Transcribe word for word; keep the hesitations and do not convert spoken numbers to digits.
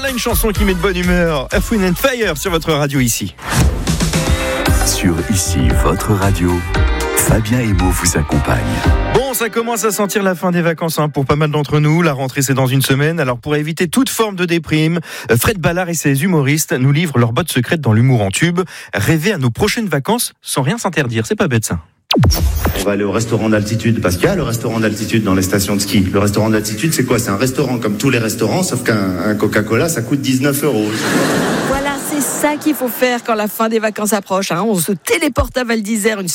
Voilà une chanson qui met de bonne humeur. Earth, Wind and Fire sur votre radio ici. Sur Ici, votre radio, Fabien Emo vous accompagne. Bon, ça commence à sentir la fin des vacances hein, pour pas mal d'entre nous. La rentrée, c'est dans une semaine. Alors, pour éviter toute forme de déprime, Fred Ballard et ses humoristes nous livrent leur botte secrète dans l'humour en tube. Rêver à nos prochaines vacances sans rien s'interdire. C'est pas bête, ça. On va aller au restaurant d'altitude, parce qu'il y a le restaurant d'altitude dans les stations de ski. Le restaurant d'altitude, c'est quoi? C'est un restaurant comme tous les restaurants, sauf qu'un un Coca-Cola, ça coûte dix-neuf euros. Voilà, c'est ça qu'il faut faire quand la fin des vacances approche. Hein. On se téléporte à Val d'Isère, une